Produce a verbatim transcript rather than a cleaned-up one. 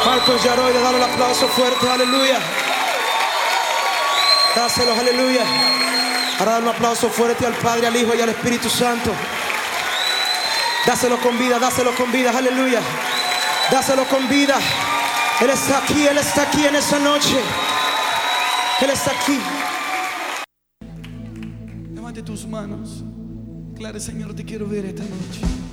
Marcos Yaroy, de darle el aplauso fuerte, aleluya. Dáselo, aleluya. Ahora dar un aplauso fuerte al Padre, al Hijo y al Espíritu Santo. Dáselo con vida, dáselo con vida, aleluya. Dáselo con vida. Él está aquí, Él está aquí en esta noche. Él está aquí. Levante tus manos. Claro, Señor, te quiero ver esta noche.